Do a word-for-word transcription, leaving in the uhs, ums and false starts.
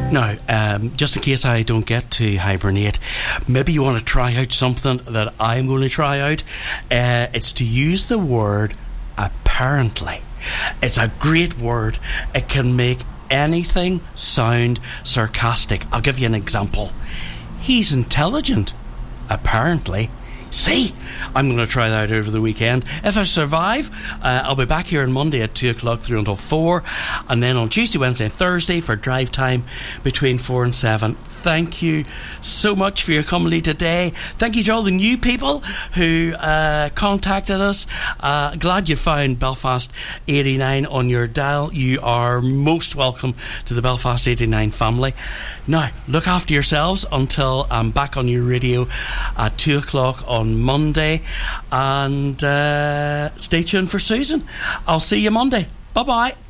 Now, um, just in case I don't get to hibernate, maybe you want to try out something that I'm going to try out. Uh, it's to use the word apparently. It's a great word. It can make anything sound sarcastic. I'll give you an example. He's intelligent, apparently. See, I'm going to try that out over the weekend. If I survive, uh, I'll be back here on Monday at two o'clock through until four, and then on Tuesday, Wednesday and Thursday for drive time between four and seven. Thank you so much for your company today. Thank you to all the new people who uh, contacted us. Uh, glad you found Belfast eighty-nine on your dial. You are most welcome to the Belfast eighty-nine family. Now, look after yourselves until I'm back on your radio at two o'clock on Monday. And uh, stay tuned for Susan. I'll see you Monday. Bye-bye.